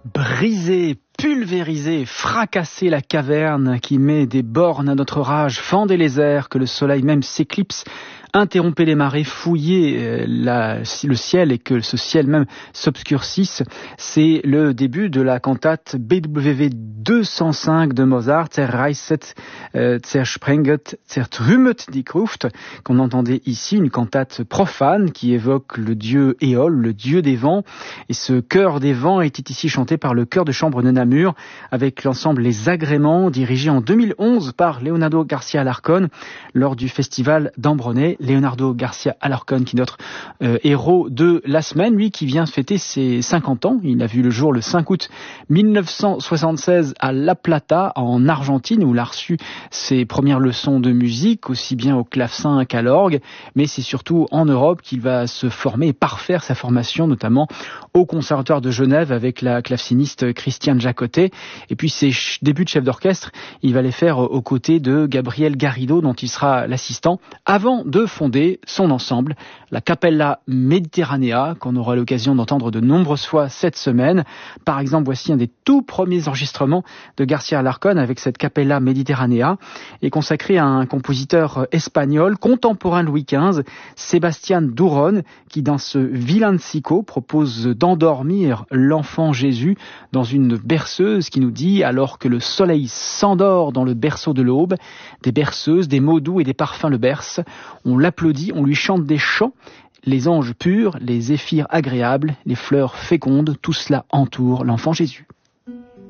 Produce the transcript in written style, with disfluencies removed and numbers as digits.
Briser, pulvériser, fracasser la caverne qui met des bornes à notre rage, fendez les airs, que le soleil même s'éclipse, interrompez les marées, fouillez le ciel et que ce ciel même s'obscurcisse. C'est le début de la cantate BWV 205 de Mozart, Zerreißet, Zersprenget, Zertrümmet die Gruft, qu'on entendait ici, une cantate profane qui évoque le dieu Éole, le dieu des vents. Et ce chœur des vents était ici chanté par le chœur de chambre de Namur avec l'ensemble Les Agréments, dirigé en 2011 par Leonardo Garcia Alarcón lors du festival d'Ambronay. Leonardo Garcia Alarcón, qui est notre héros de la semaine, lui qui vient fêter ses 50 ans. Il a vu le jour le 5 août 1976 à La Plata, en Argentine, où il a reçu ses premières leçons de musique, aussi bien au clavecin qu'à l'orgue. Mais c'est surtout en Europe qu'il va se former et parfaire sa formation, notamment au Conservatoire de Genève avec la claveciniste Christiane Jacotet. Et puis ses débuts de chef d'orchestre, il va les faire aux côtés de Gabriel Garrido, dont il sera l'assistant, avant de fonder son ensemble, la Capella Mediterranea, qu'on aura l'occasion d'entendre de nombreuses fois cette semaine. Par exemple, voici un des tout premiers enregistrements de Garcia Alarcón avec cette Capella Mediterranea, et consacré à un compositeur espagnol contemporain de Louis XV, Sebastián Durón, qui dans ce Villancico propose d'endormir l'enfant Jésus dans une berceuse qui nous dit: alors que le soleil s'endort dans le berceau de l'aube, des berceuses, des mots doux et des parfums le bercent. On l'applaudit, on lui chante des chants, les anges purs, les zéphyrs agréables, les fleurs fécondes, tout cela entoure l'enfant Jésus.